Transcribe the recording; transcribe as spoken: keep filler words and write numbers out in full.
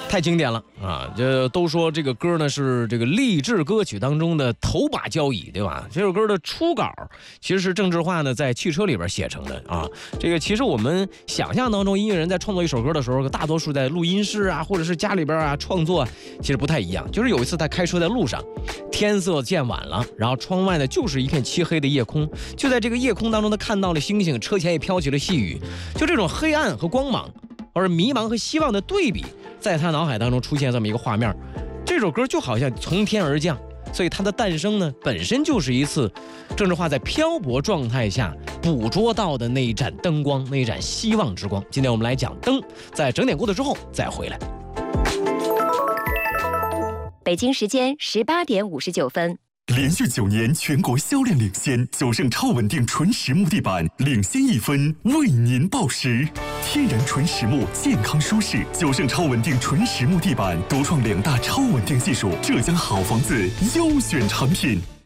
太经典了啊！这都说这个歌呢是这个励志歌曲当中的头把交椅，对吧？这首歌的初稿其实是郑智化呢在汽车里边写成的啊。这个其实我们想象当中，音乐人在创作一首歌的时候，大多数在录音室啊，或者是家里边啊创作，其实不太一样。就是有一次他开车在路上，天色渐晚了，然后窗外呢就是一片漆黑的夜空，就在这个夜空当中，他看到了星星，车前也飘起了细雨，就这种黑暗和光芒，而迷茫和希望的对比，在他脑海当中出现这么一个画面。这首歌就好像从天而降，所以它的诞生呢，本身就是一次郑智化在漂泊状态下捕捉到的那一盏灯光，那一盏希望之光。今天我们来讲灯，在整点过了之后再回来。 北京时间十八点五十九分。 连续九年全国销量领先，九盛超稳定纯实木地板领先一分，为您报时。天然纯实木，健康舒适，九盛超稳定纯实木地板独创两大超稳定技术，浙江好房子优选产品。